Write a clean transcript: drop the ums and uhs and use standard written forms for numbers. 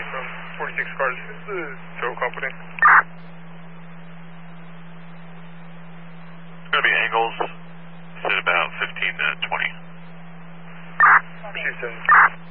from 46 cars. This is the tow company. It's going to be angles, sit about 15 to 20. 27.